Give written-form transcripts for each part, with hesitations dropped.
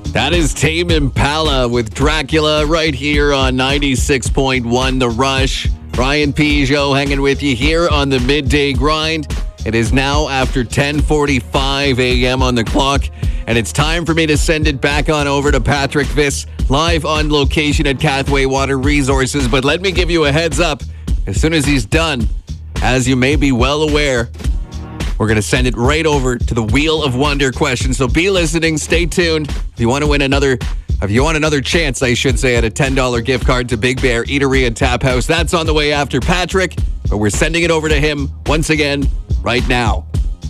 That is Tame Impala with Dracula right here on 96.1 The Rush. Ryan Peugeot hanging with you here on the Midday Grind. It is now after 10:45 a.m. on the clock, and it's time for me to send it back on over to Patrick Viss, live on location at Cathway Water Resources. But let me give you a heads up. As soon as he's done, as you may be well aware, we're going to send it right over to the Wheel of Wonder question. So be listening. Stay tuned. If you want another chance, I should say, at a $10 gift card to Big Bear Eatery and Tap House. That's on the way after Patrick, but we're sending it over to him once again right now.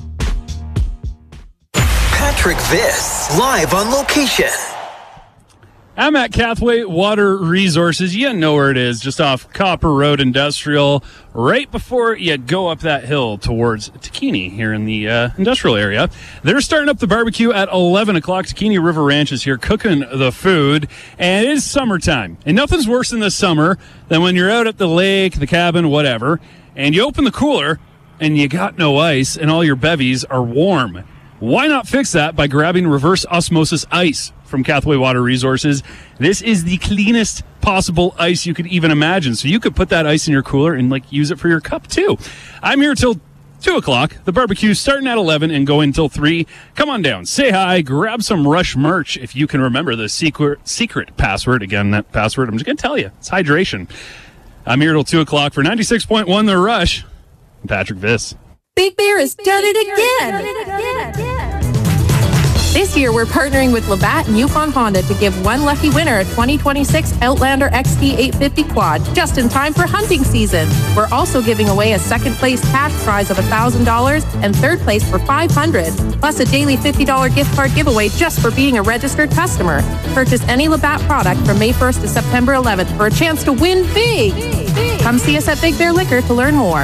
Patrick Viss, live on location. I'm at Cathway Water Resources. You know where it is, just off Copper Road Industrial, right before you go up that hill towards Takini here in the industrial area. They're starting up the barbecue at 11 o'clock. Takini River Ranch is here cooking the food, and it is summertime. And nothing's worse in the summer than when you're out at the lake, the cabin, whatever, and you open the cooler and you got no ice and all your bevies are warm. Why not fix that by grabbing reverse osmosis ice from Cathway Water Resources? This is the cleanest possible ice you could even imagine. So you could put that ice in your cooler and use it for your cup too. I'm here till 2 o'clock. The barbecue's starting at 11 and going till 3. Come on down, say hi, grab some Rush merch if you can remember the secret password. Again, that password, I'm just going to tell you, it's hydration. I'm here till 2 o'clock for 96.1 The Rush. I'm Patrick Viss. Big Bear has done it again. This year, we're partnering with Labatt and Yukon Honda to give one lucky winner a 2026 Outlander XT 850 quad, just in time for hunting season. We're also giving away a second-place cash prize of $1,000 and third place for $500, plus a daily $50 gift card giveaway just for being a registered customer. Purchase any Labatt product from May 1st to September 11th for a chance to win big. Come see us at Big Bear Liquor to learn more.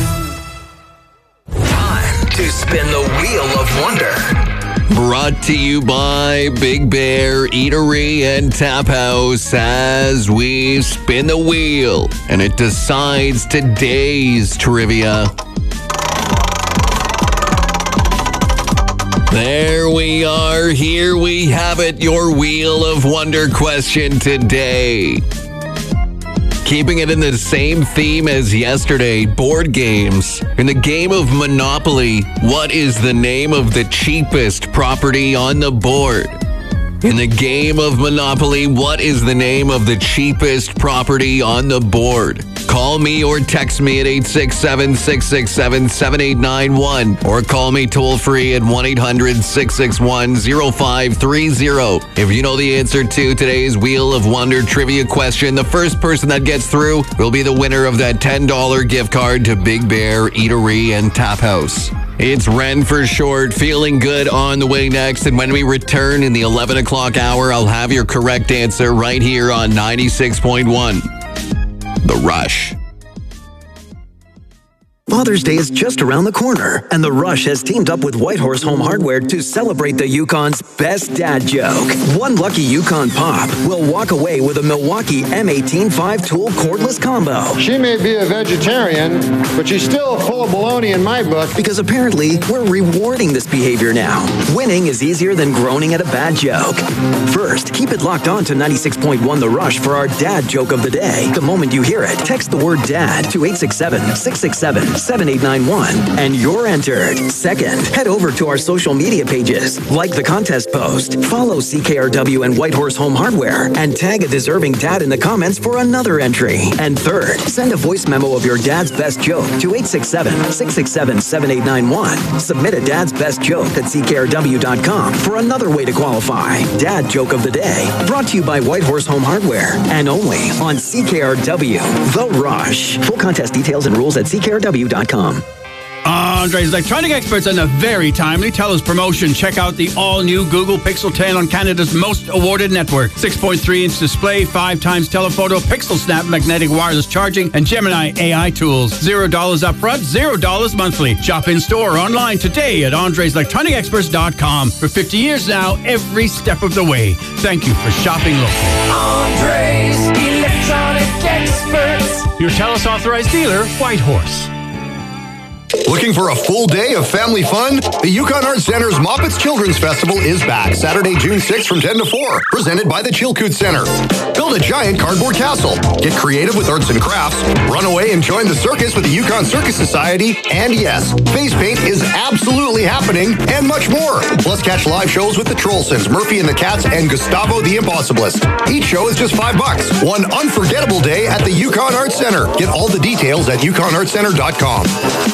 Time to spin the Wheel of Wonder. Brought to you by Big Bear Eatery and Tap House as we spin the wheel and it decides today's trivia. There we are. Here we have it. Your Wheel of Wonder question today. Keeping it in the same theme as yesterday, board games. In the game of Monopoly, what is the name of the cheapest property on the board? In the game of Monopoly, what is the name of the cheapest property on the board? Call me or text me at 867-667-7891 or call me toll free at 1-800-661-0530. If you know the answer to today's Wheel of Wonder trivia question, the first person that gets through will be the winner of that $10 gift card to Big Bear Eatery and Tap House. It's Ren for short, feeling good on the way next. And when we return in the 11 o'clock hour, I'll have your correct answer right here on 96.1 The Rush. Father's Day is just around the corner, and The Rush has teamed up with Whitehorse Home Hardware to celebrate the Yukon's best dad joke. One lucky Yukon Pop will walk away with a Milwaukee M18 5-tool cordless combo. She may be a vegetarian, but she's still full of baloney in my book. Because apparently, we're rewarding this behavior now. Winning is easier than groaning at a bad joke. First, keep it locked on to 96.1 The Rush for our dad joke of the day. The moment you hear it, text the word dad to 867-667-7891 and you're entered. Second, head over to our social media pages, like the contest post, follow CKRW and Whitehorse Home Hardware, and tag a deserving dad in the comments for another entry. And third, send a voice memo of your dad's best joke to 867-667-7891. Submit a dad's best joke at CKRW.com for another way to qualify. Dad joke of the day, brought to you by Whitehorse Home Hardware and only on CKRW The Rush. Full contest details and rules at CKRW.com. Andre's Electronic Experts on a very timely TELUS promotion. Check out the all-new Google Pixel 10 on Canada's most awarded network. 6.3-inch display, 5 times telephoto, Pixel Snap magnetic wireless charging, and Gemini AI tools. $0 upfront, $0 monthly. Shop in-store or online today at Andre'sElectronicExperts.com. For 50 years now, every step of the way. Thank you for shopping local. Andre's Electronic Experts. Your TELUS authorized dealer, Whitehorse. Looking for a full day of family fun? The Yukon Arts Center's Moppets Children's Festival is back Saturday, June 6th from 10 to 4. Presented by the Chilkoot Center. Build a giant cardboard castle. Get creative with arts and crafts. Run away and join the circus with the Yukon Circus Society. And yes, face paint is absolutely happening and much more. Plus catch live shows with the Trollsons, Murphy and the Cats, and Gustavo the Impossibilist. Each show is just $5. One unforgettable day at the Yukon Arts Center. Get all the details at yukonartscenter.com.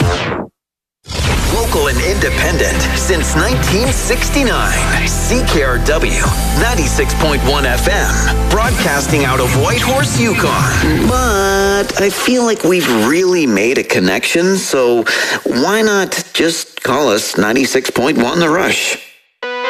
Local and independent since 1969. CKRW 96.1 FM. Broadcasting out of Whitehorse, Yukon. But I feel like we've really made a connection, so why not just call us 96.1 The Rush?